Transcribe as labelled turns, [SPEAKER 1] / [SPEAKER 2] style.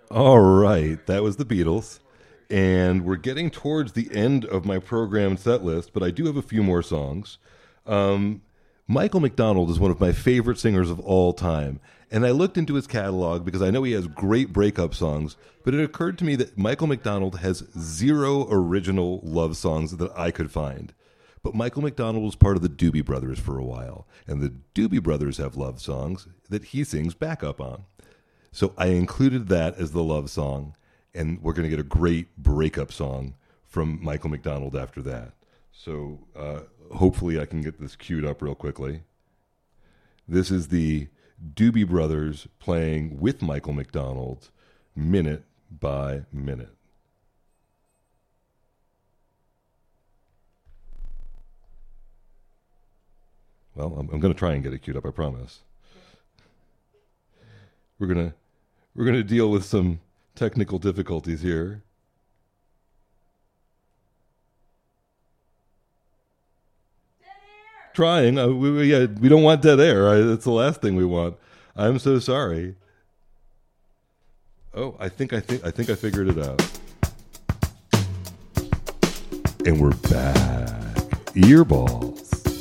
[SPEAKER 1] All right, that was the Beatles. And we're getting towards the end of my program set list, but I do have a few more songs. Michael McDonald is one of my favorite singers of all time. And I looked into his catalog because I know he has great breakup songs, but it occurred to me that Michael McDonald has 0 original love songs that I could find. But Michael McDonald was part of the Doobie Brothers for a while, and the Doobie Brothers have love songs that he sings backup on. So I included that as the love song, and we're going to get a great breakup song from Michael McDonald after that. So hopefully I can get this queued up real quickly. This is the Doobie Brothers playing with Michael McDonald, Minute by Minute. Well, I'm going to try and get it queued up, I promise. We're going to deal with some technical difficulties here. Trying. We don't want dead air. That's the last thing we want. I'm so sorry. Oh, I think I figured it out. And we're back. Earballs.